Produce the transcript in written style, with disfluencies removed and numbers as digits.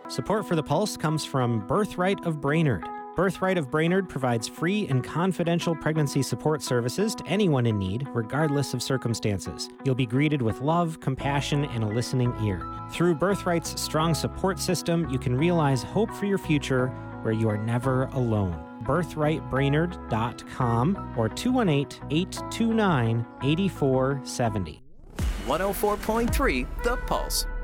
Support for The Pulse comes from Birthright of Brainerd. Birthright of Brainerd provides free and confidential pregnancy support services to anyone in need, regardless of circumstances. You'll be greeted with love, compassion, and a listening ear. Through Birthright's strong support system, you can realize hope for your future where you are never alone. BirthrightBrainerd.com or 218-829-8470. 104.3 The Pulse.